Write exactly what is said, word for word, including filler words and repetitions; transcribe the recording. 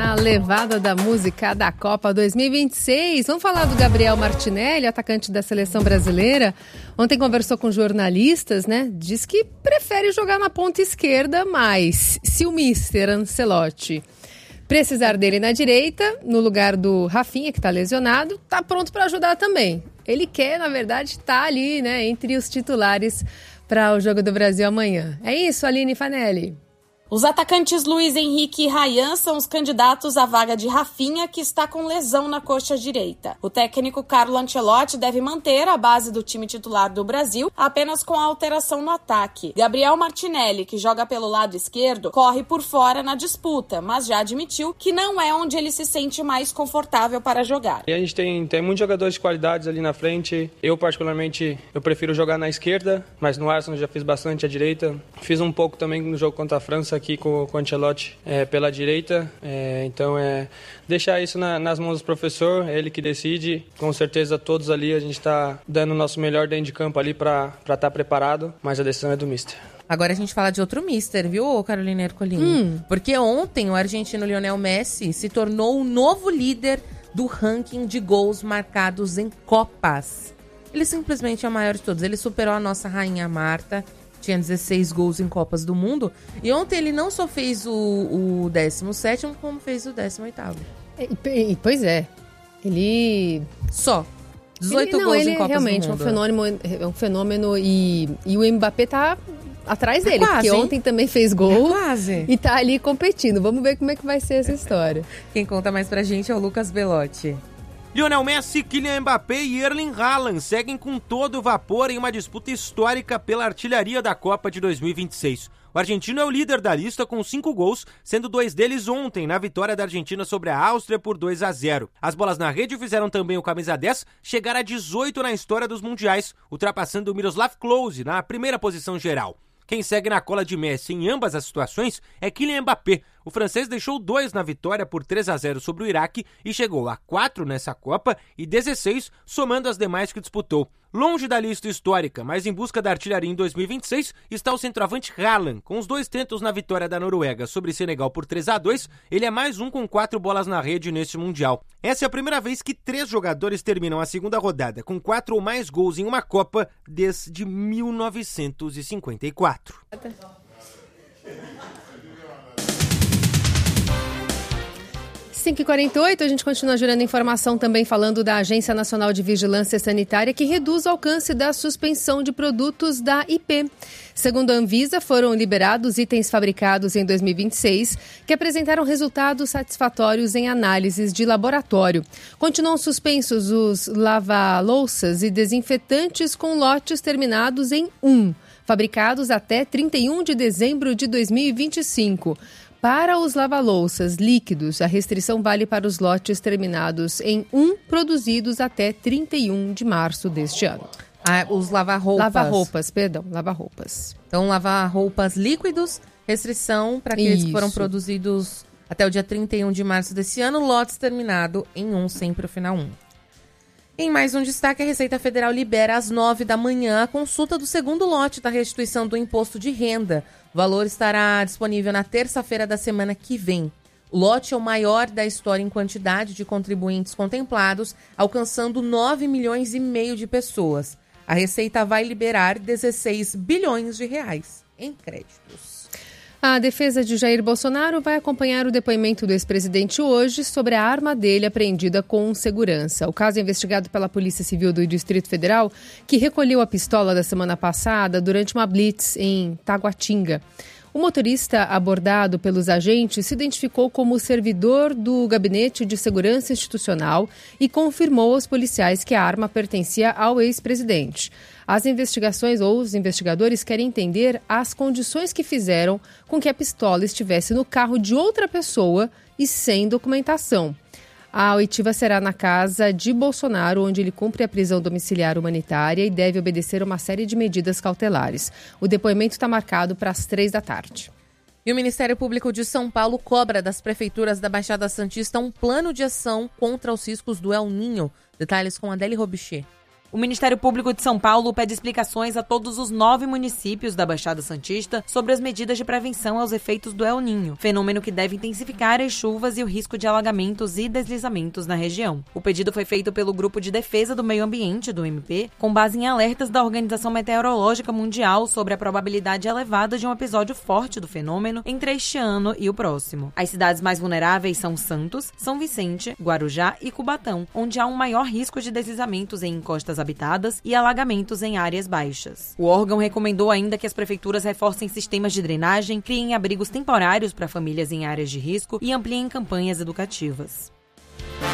na levada da música da Copa dois mil e vinte e seis. Vamos falar do Gabriel Martinelli, atacante da seleção brasileira. Ontem conversou com jornalistas, né? Diz que prefere jogar na ponta esquerda, mas se o mister Ancelotti precisar dele na direita, no lugar do Rafinha, que está lesionado, tá pronto para ajudar também. Ele quer, na verdade, estar tá ali, né, entre os titulares para o Jogo do Brasil amanhã. É isso, Aline Fanelli? Os atacantes Luiz Henrique e Ryan são os candidatos à vaga de Rafinha, que está com lesão na coxa direita. O técnico Carlo Ancelotti deve manter a base do time titular do Brasil, apenas com a alteração no ataque. Gabriel Martinelli, que joga pelo lado esquerdo, corre por fora na disputa, mas já admitiu que não é onde ele se sente mais confortável para jogar. E a gente tem, tem muitos jogadores de qualidades ali na frente. Eu, particularmente, eu prefiro jogar na esquerda, mas no Arsenal já fiz bastante à direita. Fiz um pouco também no jogo contra a França, aqui com, com o Ancelotti é, pela direita, é, então é deixar isso na, nas mãos do professor, é ele que decide. Com certeza todos ali a gente está dando o nosso melhor dentro de campo ali para estar tá preparado, mas a decisão é do mister. Agora a gente fala de outro mister, viu, Carolina Ercolim? Hum. Porque ontem o argentino Lionel Messi se tornou o novo líder do ranking de gols marcados em Copas. Ele simplesmente é o maior de todos, ele superou a nossa rainha Marta, tinha dezesseis gols em Copas do Mundo. E ontem ele não só fez o, o décimo sétimo, como fez o décimo oitavo. E, e, pois é. Ele... Só. dezoito ele, não, gols ele em Copas realmente do Mundo. É um fenômeno, é um fenômeno e, e o Mbappé tá atrás dele. É quase, porque ontem hein? também fez gol. É quase. E tá ali competindo. Vamos ver como é que vai ser essa história. Quem conta mais pra gente é o Lucas Belotti. Lionel Messi, Kylian Mbappé e Erling Haaland seguem com todo o vapor em uma disputa histórica pela artilharia da Copa de dois mil e vinte e seis. O argentino é o líder da lista com cinco gols, sendo dois deles ontem na vitória da Argentina sobre a Áustria por dois a zero. As bolas na rede fizeram também o camisa dez chegar a dezoito na história dos mundiais, ultrapassando o Miroslav Klose na primeira posição geral. Quem segue na cola de Messi em ambas as situações é Kylian Mbappé. O francês deixou dois na vitória por três a zero sobre o Iraque e chegou a quatro nessa Copa e dezesseis somando as demais que disputou. Longe da lista histórica, mas em busca da artilharia em dois mil e vinte e seis, está o centroavante Haaland. Com os dois tentos na vitória da Noruega sobre Senegal por três a dois, ele é mais um com quatro bolas na rede neste Mundial. Essa é a primeira vez que três jogadores terminam a segunda rodada com quatro ou mais gols em uma Copa desde mil novecentos e cinquenta e quatro. cinco e quarenta e oito, a gente continua gerando informação também falando da Agência Nacional de Vigilância Sanitária, que reduz o alcance da suspensão de produtos da I P. Segundo a Anvisa, foram liberados itens fabricados em dois mil e vinte e seis que apresentaram resultados satisfatórios em análises de laboratório. Continuam suspensos os lava-louças e desinfetantes com lotes terminados em um, fabricados até trinta e um de dezembro de dois mil e vinte e cinco. Para os lava-louças líquidos, a restrição vale para os lotes terminados em um, produzidos até trinta e um de março deste ano. Ah, os lava-roupas. Lava-roupas, perdão, lava-roupas. Então, lavar-roupas líquidos, restrição para aqueles Isso. que foram produzidos até o dia trinta e um de março desse ano, lotes terminado em um, sempre o final um. Em mais um destaque, a Receita Federal libera às nove da manhã a consulta do segundo lote da restituição do imposto de renda. O valor estará disponível na terça-feira da semana que vem. O lote é o maior da história em quantidade de contribuintes contemplados, alcançando nove milhões e meio de pessoas. A Receita vai liberar dezesseis bilhões de reais em créditos. A defesa de Jair Bolsonaro vai acompanhar o depoimento do ex-presidente hoje sobre a arma dele apreendida com segurança. O caso é investigado pela Polícia Civil do Distrito Federal, que recolheu a pistola da semana passada durante uma blitz em Taguatinga. O motorista abordado pelos agentes se identificou como servidor do Gabinete de Segurança Institucional e confirmou aos policiais que a arma pertencia ao ex-presidente. As investigações ou os investigadores querem entender as condições que fizeram com que a pistola estivesse no carro de outra pessoa e sem documentação. A oitiva será na casa de Bolsonaro, onde ele cumpre a prisão domiciliar humanitária e deve obedecer a uma série de medidas cautelares. O depoimento está marcado para as três da tarde. E o Ministério Público de São Paulo cobra das prefeituras da Baixada Santista um plano de ação contra os riscos do El Niño. Detalhes com Adele Robichê. O Ministério Público de São Paulo pede explicações a todos os nove municípios da Baixada Santista sobre as medidas de prevenção aos efeitos do El Niño, fenômeno que deve intensificar as chuvas e o risco de alagamentos e deslizamentos na região. O pedido foi feito pelo Grupo de Defesa do Meio Ambiente, do M P, com base em alertas da Organização Meteorológica Mundial sobre a probabilidade elevada de um episódio forte do fenômeno entre este ano e o próximo. As cidades mais vulneráveis são Santos, São Vicente, Guarujá e Cubatão, onde há um maior risco de deslizamentos em encostas habitadas e alagamentos em áreas baixas. O órgão recomendou ainda que as prefeituras reforcem sistemas de drenagem, criem abrigos temporários para famílias em áreas de risco e ampliem campanhas educativas.